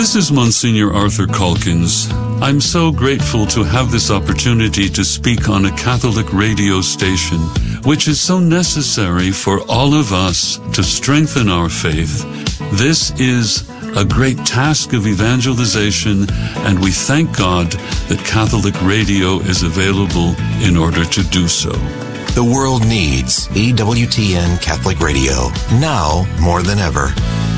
This is Monsignor Arthur Calkins. I'm so grateful to have this opportunity to speak on a Catholic radio station, which is so necessary for all of us to strengthen our faith. This is a great task of evangelization, and we thank God that Catholic radio is available in order to do so. The world needs EWTN Catholic Radio, now more than ever.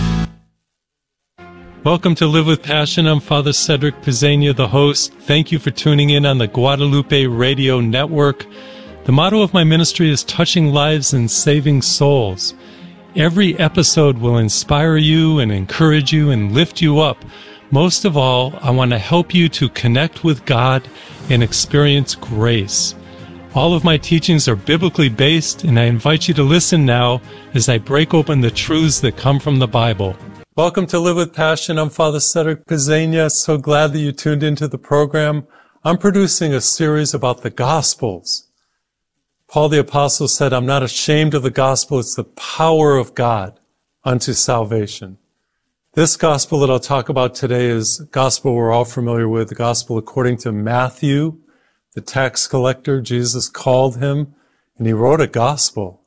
Welcome to Live with Passion. I'm Father Cedric Pizzania, the host. Thank you for tuning in on the Guadalupe Radio Network. The motto of my ministry is touching lives and saving souls. Every episode will inspire you and encourage you and lift you up. Most of all, I want to help you to connect with God and experience grace. All of my teachings are biblically based, and I invite you to listen now as I break open the truths that come from the Bible. Welcome to Live with Passion. I'm Father Cedric Pizzania. So glad that you tuned into the program. I'm producing a series about the Gospels. Paul the Apostle said, I'm not ashamed of the gospel. It's the power of God unto salvation. This gospel that I'll talk about today is a gospel we're all familiar with, the gospel according to Matthew, the tax collector. Jesus called him, and he wrote a gospel,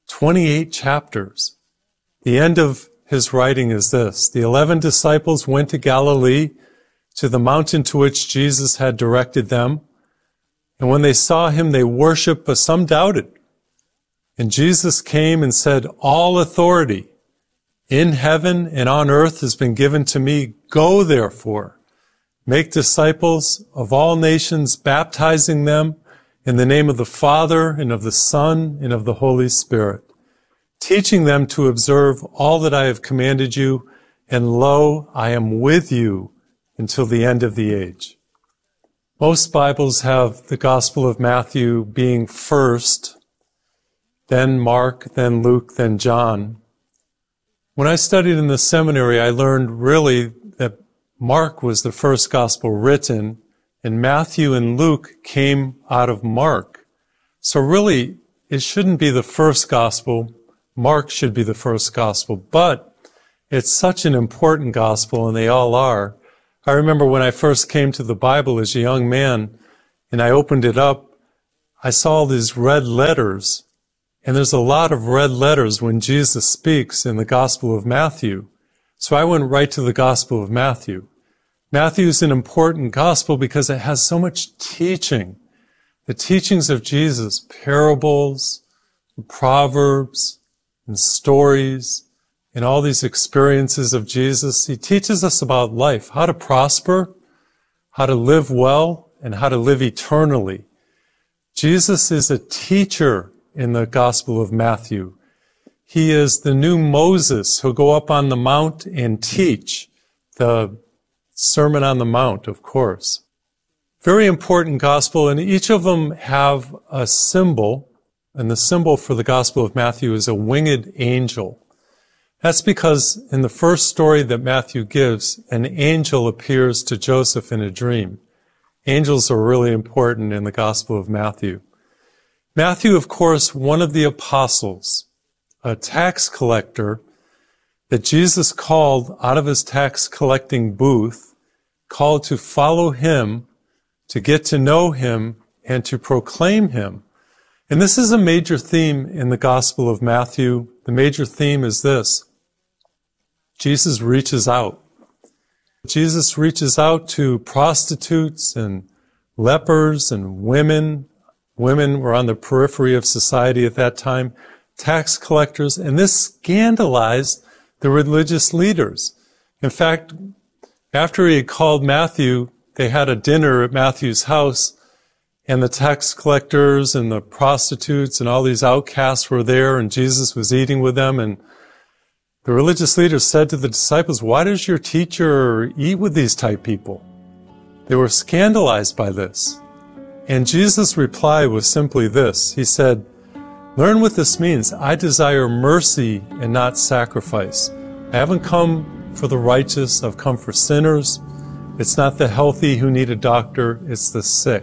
28 chapters. The end of his writing is this: the 11 disciples went to Galilee, to the mountain to which Jesus had directed them. And when they saw him, they worshiped, but some doubted. And Jesus came and said, all authority in heaven and on earth has been given to me. Go therefore, make disciples of all nations, baptizing them in the name of the Father and of the Son and of the Holy Spirit, teaching them to observe all that I have commanded you, and lo, I am with you until the end of the age. Most Bibles have the Gospel of Matthew being first, then Mark, then Luke, then John. When I studied in the seminary, I learned really that Mark was the first Gospel written, and Matthew and Luke came out of Mark. So really, it shouldn't be the first Gospel. Mark should be the first gospel, but it's such an important gospel, and they all are. I remember when I first came to the Bible as a young man, and I opened it up, I saw all these red letters, and there's a lot of red letters when Jesus speaks in the Gospel of Matthew. So I went right to the Gospel of Matthew. Matthew is an important gospel because it has so much teaching. The teachings of Jesus, parables, proverbs, and stories, and all these experiences of Jesus. He teaches us about life, how to prosper, how to live well, and how to live eternally. Jesus is a teacher in the Gospel of Matthew. He is the new Moses who'll go up on the mount and teach the Sermon on the Mount, of course. Very important gospel, and each of them have a symbol. And the symbol for the Gospel of Matthew is a winged angel. That's because in the first story that Matthew gives, an angel appears to Joseph in a dream. Angels are really important in the Gospel of Matthew. Matthew, of course, one of the apostles, a tax collector that Jesus called out of his tax collecting booth, called to follow him, to get to know him, and to proclaim him. And this is a major theme in the Gospel of Matthew. The major theme is this: Jesus reaches out. Jesus reaches out to prostitutes and lepers and women. Women were on the periphery of society at that time, tax collectors, and this scandalized the religious leaders. In fact, after he had called Matthew, they had a dinner at Matthew's house, and the tax collectors and the prostitutes and all these outcasts were there, and Jesus was eating with them. And the religious leaders said to the disciples, why does your teacher eat with these type people? They were scandalized by this. And Jesus' reply was simply this. He said, learn what this means. I desire mercy and not sacrifice. I haven't come for the righteous. I've come for sinners. It's not the healthy who need a doctor. It's the sick.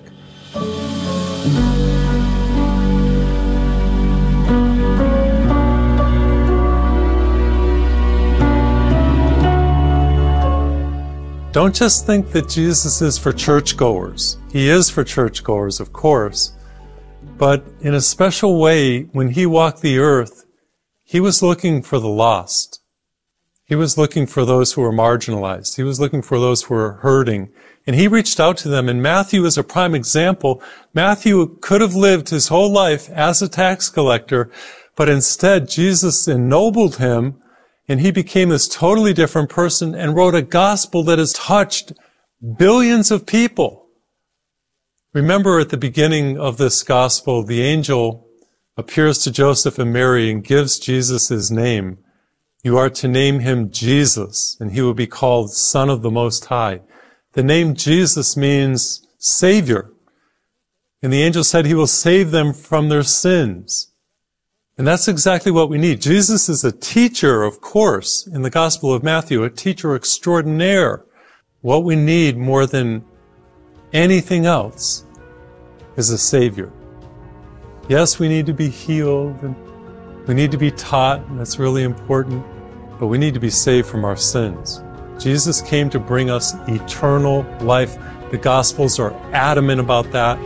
Don't just think that Jesus is for churchgoers. He is for churchgoers, of course. But in a special way, when he walked the earth, he was looking for the lost. He was looking for those who were marginalized. He was looking for those who were hurting. And he reached out to them. And Matthew is a prime example. Matthew could have lived his whole life as a tax collector, but instead Jesus ennobled him, and he became this totally different person and wrote a gospel that has touched billions of people. Remember, at the beginning of this gospel, the angel appears to Joseph and Mary and gives Jesus his name. You are to name him Jesus, and he will be called Son of the Most High. The name Jesus means Savior. And the angel said he will save them from their sins. And that's exactly what we need. Jesus is a teacher, of course, in the Gospel of Matthew, a teacher extraordinaire. What we need more than anything else is a Savior. Yes, we need to be healed, and we need to be taught, and that's really important, but we need to be saved from our sins. Jesus came to bring us eternal life. The Gospels are adamant about that.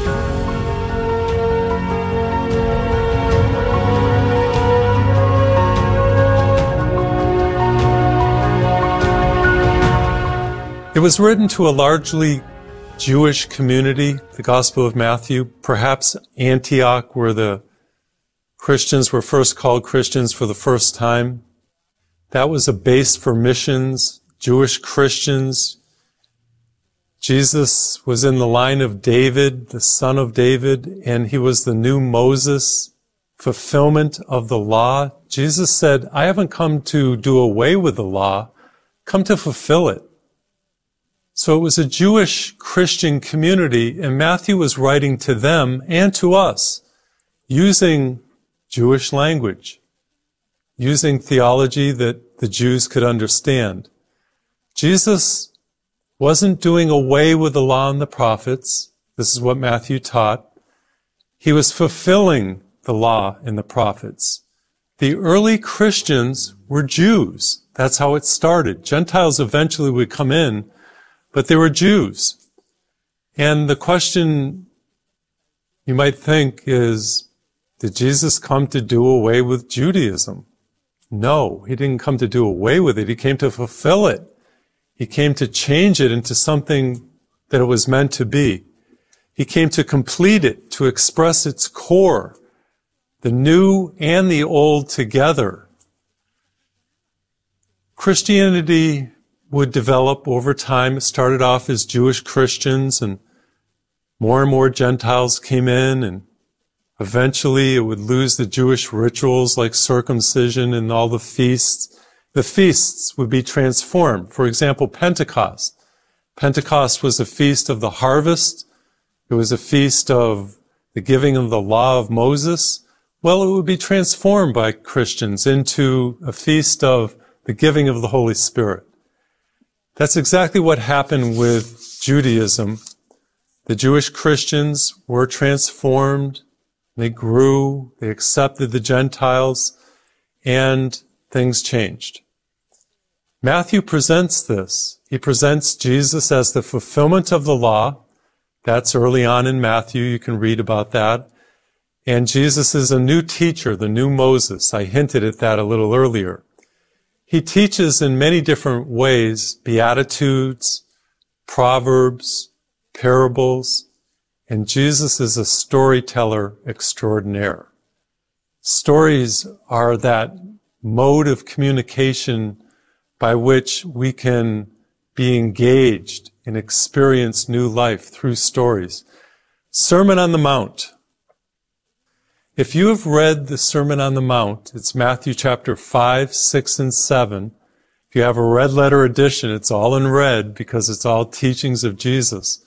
It was written to a largely Jewish community, the Gospel of Matthew, perhaps Antioch, where the Christians were first called Christians for the first time. That was a base for missions, Jewish Christians. Jesus was in the line of David, the son of David, and he was the new Moses, fulfillment of the law. Jesus said, I haven't come to do away with the law, come to fulfill it. So it was a Jewish Christian community, and Matthew was writing to them and to us using Jewish language, using theology that the Jews could understand. Jesus wasn't doing away with the law and the prophets. This is what Matthew taught. He was fulfilling the law and the prophets. The early Christians were Jews. That's how it started. Gentiles eventually would come in, but they were Jews. And the question you might think is, did Jesus come to do away with Judaism? No, he didn't come to do away with it. He came to fulfill it. He came to change it into something that it was meant to be. He came to complete it, to express its core, the new and the old together. Christianity would develop over time. It started off as Jewish Christians, and more Gentiles came in, and eventually it would lose the Jewish rituals like circumcision and all the feasts. The feasts would be transformed. For example, Pentecost. Pentecost was a feast of the harvest. It was a feast of the giving of the law of Moses. Well, it would be transformed by Christians into a feast of the giving of the Holy Spirit. That's exactly what happened with Judaism. The Jewish Christians were transformed. They grew. They accepted the Gentiles, and things changed. Matthew presents this. He presents Jesus as the fulfillment of the law. That's early on in Matthew. You can read about that. And Jesus is a new teacher, the new Moses. I hinted at that a little earlier. He teaches in many different ways, Beatitudes, Proverbs, parables, and Jesus is a storyteller extraordinaire. Stories are that mode of communication by which we can be engaged and experience new life through stories. Sermon on the Mount. If you have read the Sermon on the Mount, it's Matthew chapter 5, 6, and 7. If you have a red letter edition, it's all in red because it's all teachings of Jesus.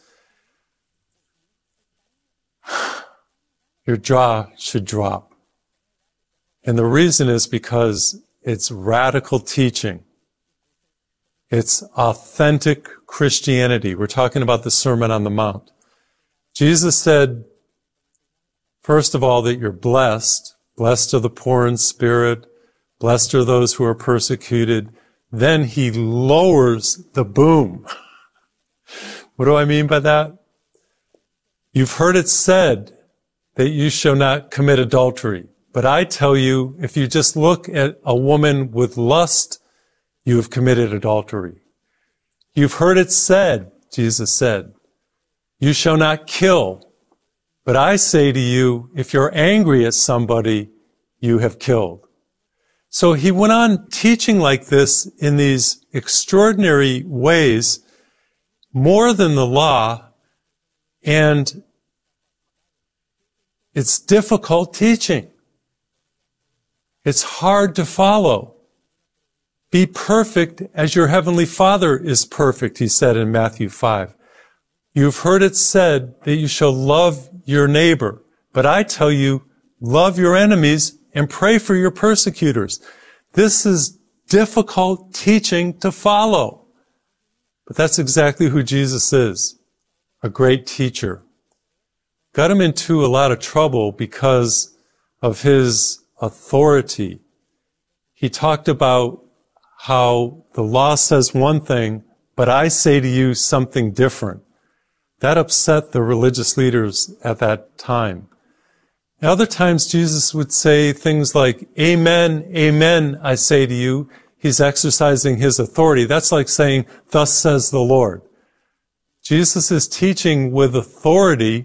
Your jaw should drop. And the reason is because it's radical teaching. It's authentic Christianity. We're talking about the Sermon on the Mount. Jesus said, first of all, that you're blessed. Blessed are the poor in spirit. Blessed are those who are persecuted. then he lowers the boom. What do I mean by that? You've heard it said that you shall not commit adultery. But I tell you, if you just look at a woman with lust, you have committed adultery. You've heard it said, Jesus said, you shall not kill. But I say to you, if you're angry at somebody, you have killed. So he went on teaching like this in these extraordinary ways, more than the law, and it's difficult teaching. It's hard to follow. Be perfect as your heavenly Father is perfect, he said in Matthew 5. You've heard it said that you shall love your neighbor, but I tell you, love your enemies and pray for your persecutors. This is difficult teaching to follow. But that's exactly who Jesus is, a great teacher. Got him into a lot of trouble because of his authority. He talked about how the law says one thing, but I say to you something different. That upset the religious leaders at that time. At other times, Jesus would say things like, Amen, amen, I say to you. He's exercising his authority. That's like saying, thus says the Lord. Jesus is teaching with authority,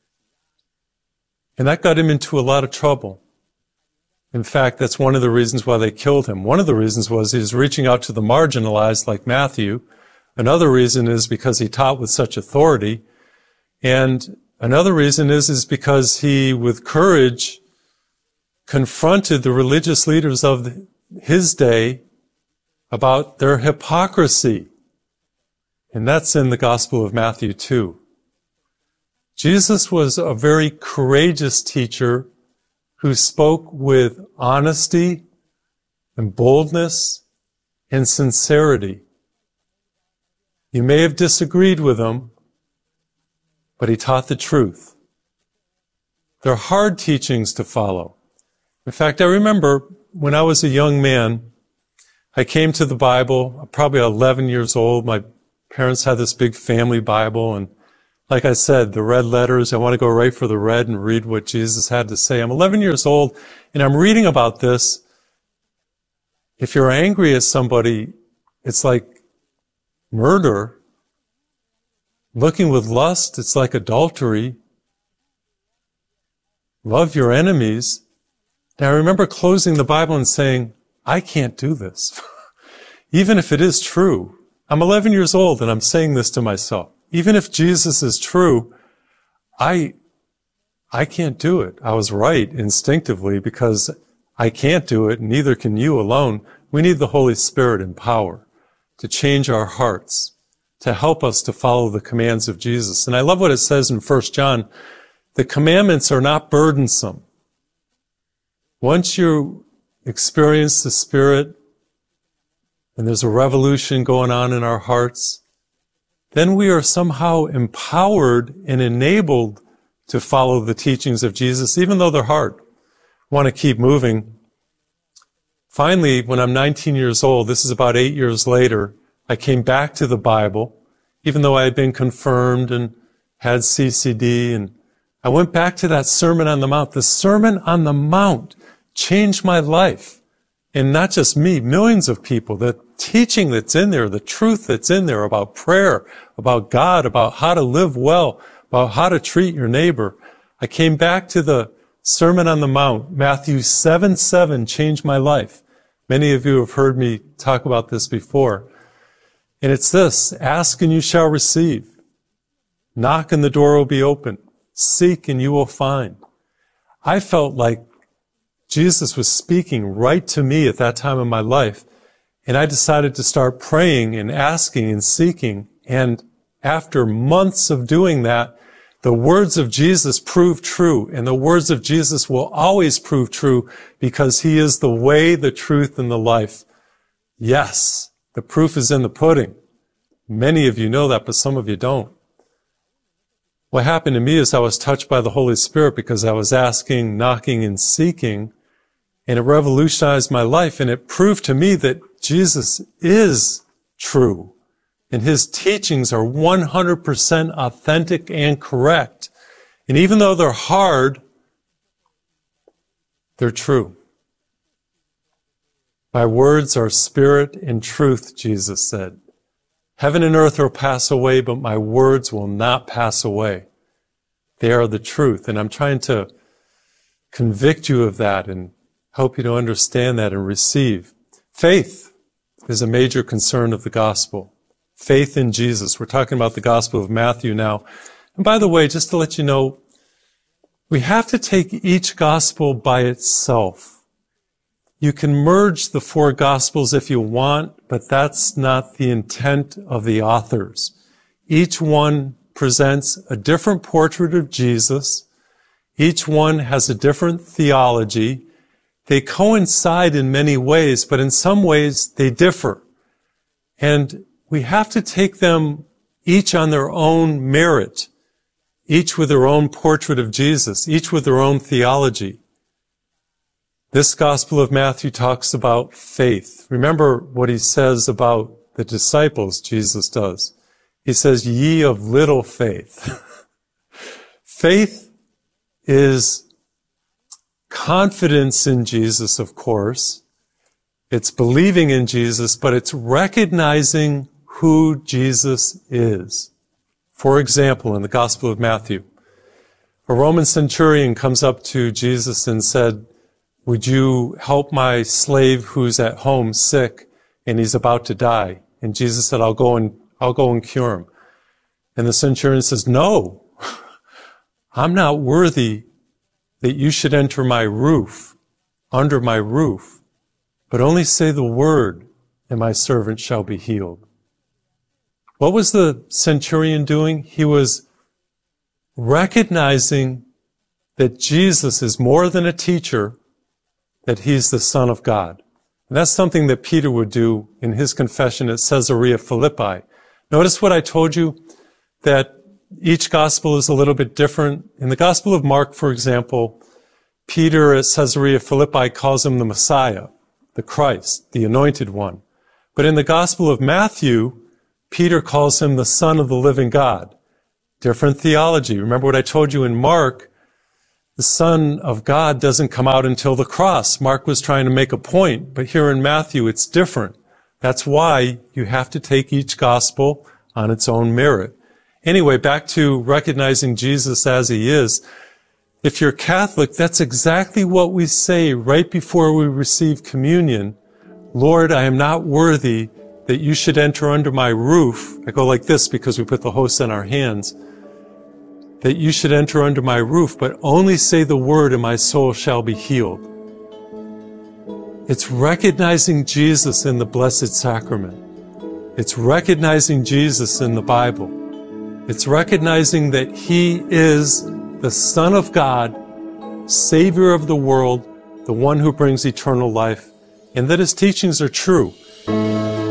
and that got him into a lot of trouble. In fact, that's one of the reasons why they killed him. One of the reasons was he was reaching out to the marginalized like Matthew. Another reason is because he taught with such authority. And another reason is because he, with courage, confronted the religious leaders of his day about their hypocrisy. And that's in the Gospel of Matthew too. Jesus was a very courageous teacher who spoke with honesty and boldness and sincerity. You may have disagreed with him, but he taught the truth. They're hard teachings to follow. In fact, I remember when I was a young man, I came to the Bible, probably 11 years old. My parents had this big family Bible, and like I said, the red letters, I want to go right for the red and read what Jesus had to say. I'm 11 years old, and I'm reading about this. If you're angry at somebody, it's like murder. Looking with lust, it's like adultery. Love your enemies. And I remember closing the Bible and saying, I can't do this. Even if it is true. I'm 11 years old and I'm saying this to myself. Even if Jesus is true, I can't do it. I was right instinctively because I can't do it, and neither can you alone. We need the Holy Spirit in power to change our hearts, to help us to follow the commands of Jesus. And I love what it says in 1 John. The commandments are not burdensome. Once you experience the Spirit, and there's a revolution going on in our hearts, then we are somehow empowered and enabled to follow the teachings of Jesus, even though they're hard. Want to keep moving. Finally, when I'm 19 years old, this is about 8 years later, I came back to the Bible, even though I had been confirmed and had CCD, and I went back to that Sermon on the Mount. The Sermon on the Mount changed my life. And not just me, millions of people. The teaching that's in there, the truth that's in there about prayer, about God, about how to live well, about how to treat your neighbor. I came back to the Sermon on the Mount. Matthew 7:7 changed my life. Many of you have heard me talk about this before. And it's this: ask and you shall receive. Knock and the door will be open. Seek and you will find. I felt like Jesus was speaking right to me at that time in my life. And I decided to start praying and asking and seeking. And after months of doing that, the words of Jesus proved true. And the words of Jesus will always prove true because he is the way, the truth, and the life. Yes, the proof is in the pudding. Many of you know that, but some of you don't. What happened to me is I was touched by the Holy Spirit because I was asking, knocking, and seeking. And it revolutionized my life, and it proved to me that Jesus is true. And his teachings are 100% authentic and correct. And even though they're hard, they're true. My words are spirit and truth, Jesus said. Heaven and earth will pass away, but my words will not pass away. They are the truth. And I'm trying to convict you of that and help you to understand that and receive. Faith is a major concern of the gospel. Faith in Jesus. We're talking about the Gospel of Matthew now. And by the way, just to let you know, we have to take each gospel by itself. You can merge the four gospels if you want, but that's not the intent of the authors. Each one presents a different portrait of Jesus. Each one has a different theology. They coincide in many ways, but in some ways they differ. And we have to take them each on their own merit, each with their own portrait of Jesus, each with their own theology. This Gospel of Matthew talks about faith. Remember what he says about the disciples, Jesus does. He says, ye of little faith. Faith is confidence in Jesus, of course. It's believing in Jesus, but it's recognizing who Jesus is. For example, in the Gospel of Matthew, a Roman centurion comes up to Jesus and said, would you help my slave who's at home sick and he's about to die? And Jesus said, I'll go and cure him. And the centurion says, no, I'm not worthy that you should enter my roof, under my roof, but only say the word and my servant shall be healed. What was the centurion doing? He was recognizing that Jesus is more than a teacher, that he's the Son of God. And that's something that Peter would do in his confession at Caesarea Philippi. Notice what I told you, that each gospel is a little bit different. In the Gospel of Mark, for example, Peter at Caesarea Philippi calls him the Messiah, the Christ, the Anointed One. But in the Gospel of Matthew, Peter calls him the Son of the living God. Different theology. Remember what I told you in Mark, the Son of God doesn't come out until the cross. Mark was trying to make a point, but here in Matthew it's different. That's why you have to take each gospel on its own merit. Anyway, back to recognizing Jesus as he is. If you're Catholic, that's exactly what we say right before we receive communion. Lord, I am not worthy that you should enter under my roof. I go like this because we put the host in our hands. That you should enter under my roof, but only say the word and my soul shall be healed. It's recognizing Jesus in the Blessed Sacrament. It's recognizing Jesus in the Bible. It's recognizing that he is the Son of God, Savior of the world, the one who brings eternal life, and that his teachings are true.